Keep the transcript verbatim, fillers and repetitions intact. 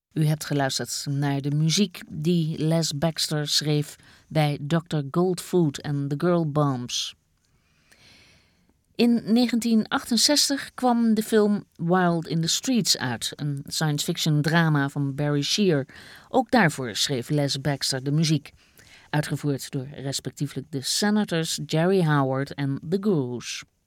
U hebt geluisterd naar de muziek die Les Baxter schreef bij dokter Goldfoot en The Girl Bombs. In negentien achtenzestig kwam de film Wild in the Streets uit, een science fiction drama van Barry Shear. Ook daarvoor schreef Les Baxter de muziek, uitgevoerd door respectievelijk de Senators, Jerry Howard en The Gurus.